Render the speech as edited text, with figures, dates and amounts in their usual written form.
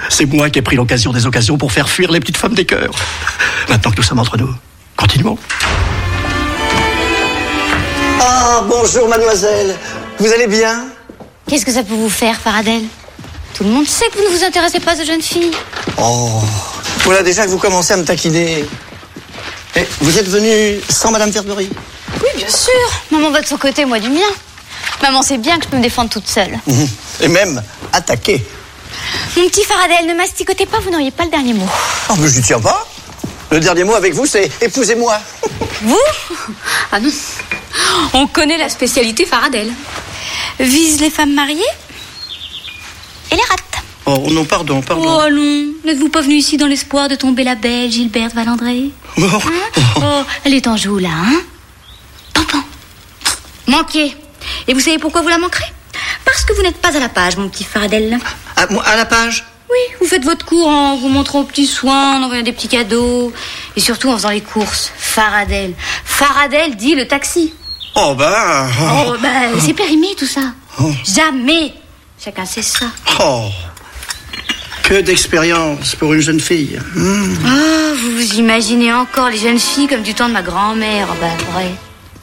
C'est moi qui ai pris l'occasion des occasions pour faire fuir les petites femmes des cœurs. Maintenant que nous sommes entre nous, continuons. Ah, bonjour mademoiselle. Vous allez bien? Qu'est-ce que ça peut vous faire, Faradel? Tout le monde sait que vous ne vous intéressez pas aux jeunes filles. Oh, voilà déjà que vous commencez à me taquiner. Et vous êtes venu sans Madame Ferbery? Oui, bien sûr. Maman va de son côté, moi du mien. Maman sait bien que je peux me défendre toute seule. Et même attaquer. Mon petit Faradel, ne masticotez pas, vous n'auriez pas le dernier mot. Oh, mais je n'y tiens pas. Le dernier mot avec vous, c'est épousez-moi. Vous? Ah non. On connaît la spécialité Faradel. Vise les femmes mariées et les rate. Oh non, pardon. Oh allons, n'êtes-vous pas venu ici dans l'espoir de tomber la belle Gilberte Valandré? Oh, elle est en joue là, hein? Pampan. Manqué. Et vous savez pourquoi vous la manquerez? Parce que vous n'êtes pas à la page, mon petit Faradel. À la page? Oui, vous faites votre cours en vous montrant aux petits soins, en envoyant des petits cadeaux. Et surtout en faisant les courses. Faradel. Faradel dit le taxi. Oh bah... C'est périmé tout ça. Jamais. Chacun sait ça. Oh, que d'expérience pour une jeune fille. Oh, vous vous imaginez encore les jeunes filles comme du temps de ma grand-mère. Vrai.